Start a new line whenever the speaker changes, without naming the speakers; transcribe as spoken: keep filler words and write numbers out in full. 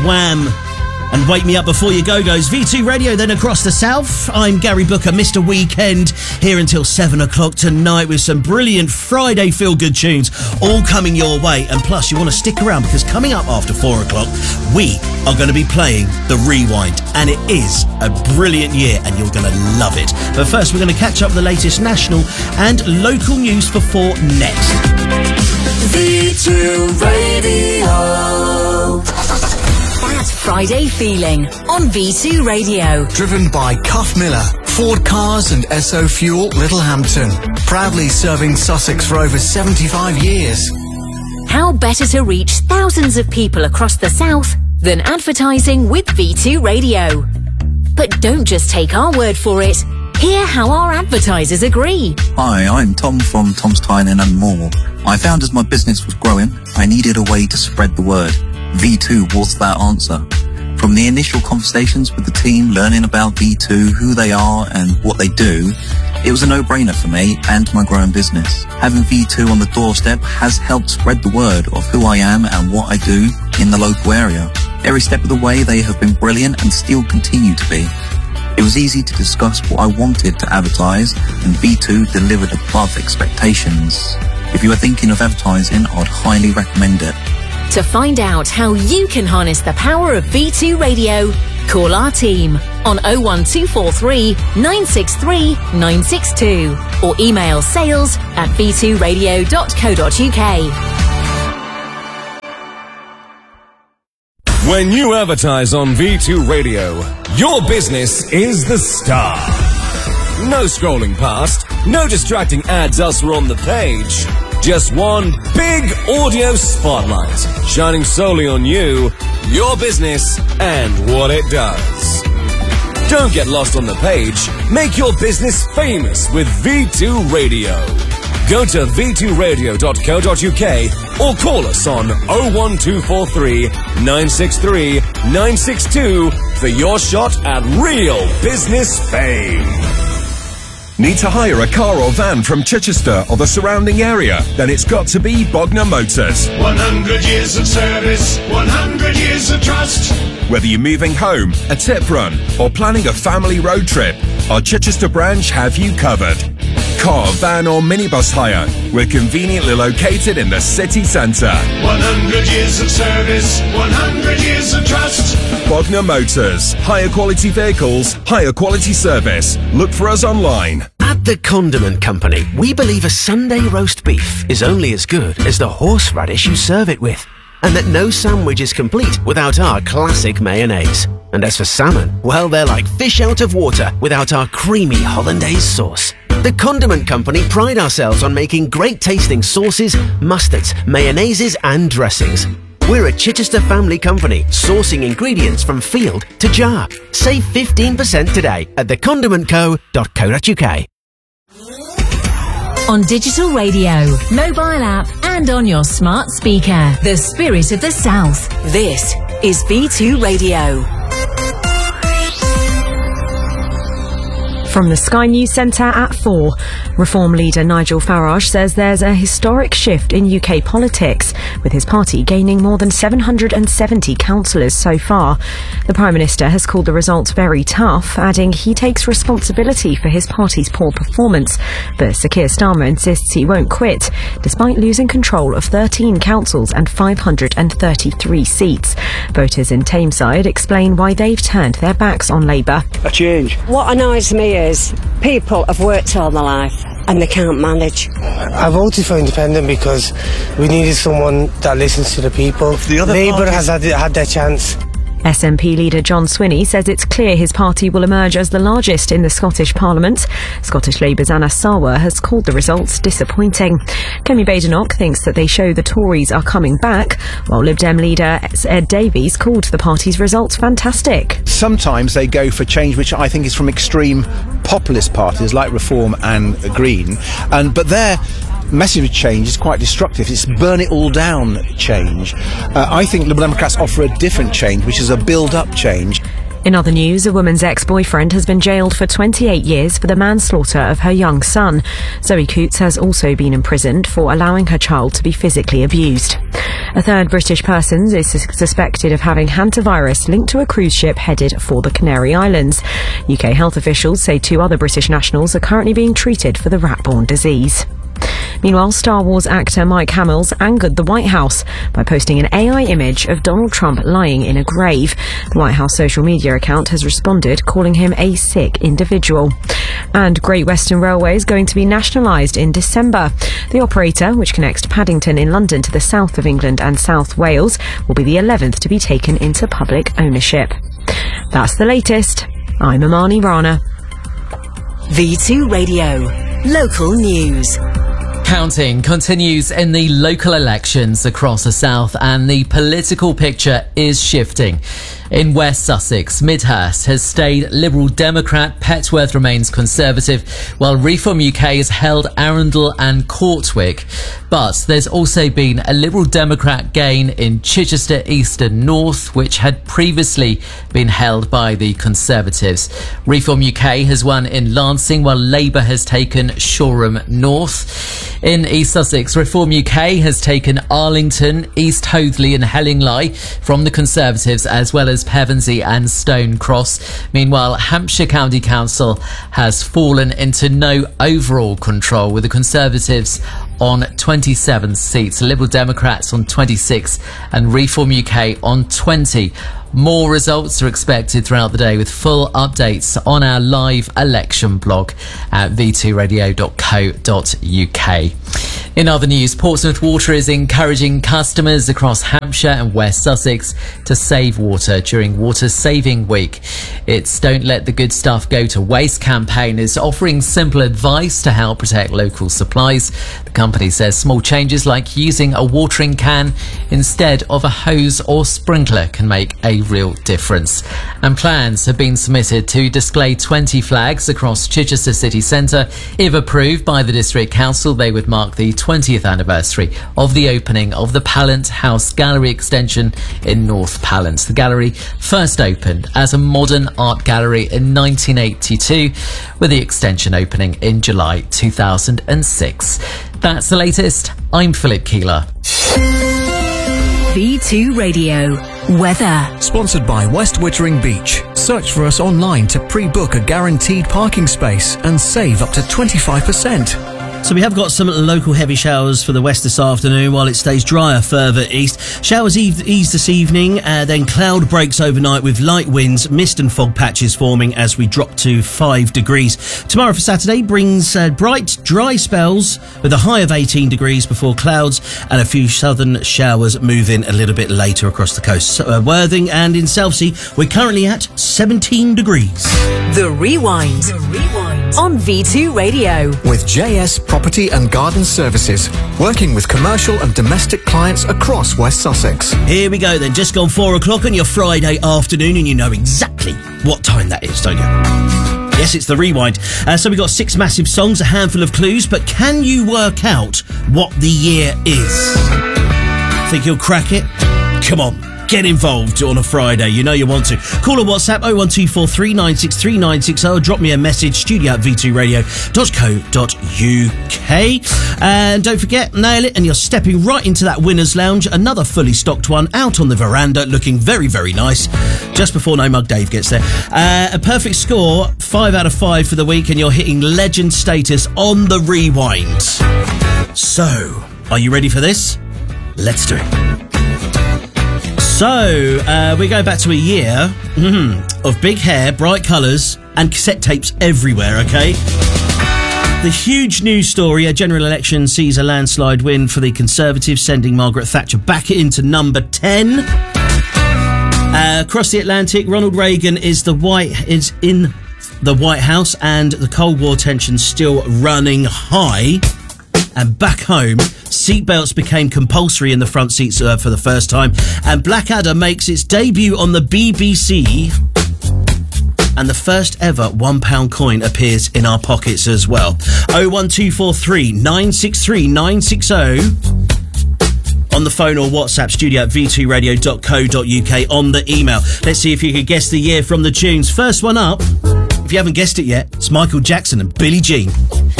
Wham! And Wake Me Up Before You Go Go's V two Radio, then across the south. I'm Gary Booker, Mister Weekend, here until seven o'clock tonight with some brilliant Friday feel-good tunes all coming your way. And plus, you want to stick around because coming up after four o'clock, we are going to be playing The Rewind. And it is a brilliant year and you're going to love it. But first, we're going to catch up with the latest national and local news for four next.
V two Radio.
That Friday feeling on V two Radio.
Driven by Cuff Miller, Ford Cars and Esso Fuel Littlehampton. Proudly serving Sussex for over seventy-five years.
How better to reach thousands of people across the south than advertising with V two Radio? But don't just take our word for it. Hear how our advertisers agree.
Hi, I'm Tom from Tom's Tynan and More. I found as my business was growing, I needed a way to spread the word. V two was that answer. From the initial conversations with the team, learning about V two, who they are and what they do, it was a no-brainer for me and my growing business. Having V two on the doorstep has helped spread the word of who I am and what I do in the local area. Every step of the way they have been brilliant and still continue to be. It was easy to discuss what I wanted to advertise and V two delivered above expectations. If you are thinking of advertising, I'd highly recommend it.
To find out how you can harness the power of V two Radio, call our team on oh one two four three, nine six three, nine six two or email sales at v two radio dot co dot uk.
When you advertise on V two Radio, your business is the star. No scrolling past, no distracting ads elsewhere on the page. Just one big audio spotlight, shining solely on you, your business, and what it does. Don't get lost on the page. Make your business famous with V two Radio. Go to v two radio dot co dot uk or call us on oh one two four three, nine six three, nine six two for your shot at real business fame.
Need to hire a car or van from Chichester or the surrounding area? Then it's got to be Bognor Motors.
one hundred years of service, one hundred years of trust.
Whether you're moving home, a tip run, or planning a family road trip, our Chichester branch have you covered. Car, van or minibus hire, we're conveniently located in the city centre.
one hundred years of service, one hundred years of trust.
Bognor Motors. Higher quality vehicles, higher quality service. Look for us online.
At the Condiment Company, we believe a Sunday roast beef is only as good as the horseradish you serve it with, and that no sandwich is complete without our classic mayonnaise. And as for salmon, well, they're like fish out of water without our creamy hollandaise sauce. The Condiment Company pride ourselves on making great tasting sauces, mustards, mayonnaises and dressings. We're a Chichester family company, sourcing ingredients from field to jar. Save fifteen percent today at the condiment co dot co dot uk.
On digital radio, mobile app and on your smart speaker. The spirit of the South. This is V two Radio.
From the Sky News Centre at four, Reform leader Nigel Farage says there's a historic shift in U K politics, with his party gaining more than seven hundred seventy councillors so far. The Prime Minister has called the results very tough, adding he takes responsibility for his party's poor performance. But Sir Keir Starmer insists he won't quit, despite losing control of thirteen councils and five hundred thirty-three seats. Voters in Tameside explain why they've turned their backs on Labour.
A change.
What annoys me is people have worked all their life and they can't manage.
I voted for Independent because we needed someone that listens to the people. The Labour has had, had their chance.
S N P leader John Swinney says it's clear his party will emerge as the largest in the Scottish Parliament. Scottish Labour's Anna Sarwar has called the results disappointing. Kemi Badenoch thinks that they show the Tories are coming back, while Lib Dem leader Ed Davies called the party's results fantastic.
Sometimes they go for change which I think is from extreme populist parties like Reform and Green, and but their message of change is quite destructive. It's burn it all down change. Uh, I think Liberal Democrats offer a different change, which is a build-up change.
In other news, a woman's ex-boyfriend has been jailed for twenty-eight years for the manslaughter of her young son. Zoe Coots has also been imprisoned for allowing her child to be physically abused. A third British person is sus- suspected of having hantavirus linked to a cruise ship headed for the Canary Islands. U K health officials say two other British nationals are currently being treated for the rat-borne disease. Meanwhile, Star Wars actor Mike Hamill's angered the White House by posting an A I image of Donald Trump lying in a grave. The White House social media account has responded, calling him a sick individual. And Great Western Railway is going to be nationalised in December. The operator, which connects Paddington in London to the south of England and South Wales, will be the eleventh to be taken into public ownership. That's the latest. I'm Amani Rana.
V two Radio. Local news.
Counting continues in the local elections across the south, and the political picture is shifting. In West Sussex, Midhurst has stayed Liberal Democrat, Petworth remains Conservative, while Reform U K has held Arundel and Courtwick. But there's also been a Liberal Democrat gain in Chichester East and North, which had previously been held by the Conservatives. Reform U K has won in Lancing, while Labour has taken Shoreham North. In East Sussex, Reform U K has taken Arlington, East Hoathly and Hellingly from the Conservatives, as well as Pevensey and Stone Cross. Meanwhile, Hampshire County Council has fallen into no overall control, with the Conservatives on twenty-seven seats, Liberal Democrats on twenty-six and Reform U K on twenty. More results are expected throughout the day, with full updates on our live election blog at v two radio dot co dot u k. In other news, Portsmouth Water is encouraging customers across Hampshire and West Sussex to save water during Water Saving Week. Its Don't Let the Good Stuff Go to Waste campaign is offering simple advice to help protect local supplies. The company says small changes like using a watering can instead of a hose or sprinkler can make a real difference. And plans have been submitted to display twenty flags across Chichester city centre. If approved by the District Council, they would mark the twentieth anniversary of the opening of the Pallant House Gallery extension in North Pallant. The gallery first opened as a modern art gallery in nineteen eighty-two, with the extension opening in July two thousand six. That's the latest. I'm Philip Keeler.
V two Radio. Weather.
Sponsored by West Wittering Beach. Search for us online to pre-book a guaranteed parking space and save up to twenty-five percent.
So we have got some local heavy showers for the west this afternoon, while it stays drier further east. Showers ease, ease this evening, uh, then cloud breaks overnight with light winds, mist and fog patches forming as we drop to five degrees. Tomorrow for Saturday brings uh, bright, dry spells with a high of eighteen degrees before clouds and a few southern showers move in a little bit later across the coast. So, uh, Worthing and in Southsea, we're currently at seventeen degrees.
The Rewind. The Rewind. On V two Radio.
With J S Property and Garden Services, working with commercial and domestic clients across West Sussex.
Here we go then, just gone four o'clock on your Friday afternoon, and you know exactly what time that is, don't you? Yes, it's the Rewind. Uh, so we've got six massive songs, a handful of clues, but can you work out what the year is? Think you'll crack it? Come on. Get involved on a Friday. You know you want to. Call or WhatsApp oh one two four three nine six three nine six oh. Drop me a message, studio at v two radio dot co dot u k. And don't forget, nail it and you're stepping right into that winner's lounge. Another fully stocked one out on the veranda, looking very, very nice. Just before No Mug Dave gets there. Uh, a perfect score, five out of five for the week, and you're hitting legend status on the Rewind. So, are you ready for this? Let's do it. So, uh, we go back to a year mm, of big hair, bright colours and cassette tapes everywhere, okay? The huge news story, a general election sees a landslide win for the Conservatives, sending Margaret Thatcher back into number ten. Uh, across the Atlantic, Ronald Reagan is the White is in the White House, and the Cold War tensions still running high. And back home, seatbelts became compulsory in the front seats uh, for the first time, and Blackadder makes its debut on the B B C, and the first ever one pound coin appears in our pockets as well. oh one two four three nine six three nine six oh. on the phone or WhatsApp, studio at v two radio dot co dot uk on the email. Let's see if you could guess the year from the tunes. First one up, if you haven't guessed it yet, it's Michael Jackson and Billie Jean.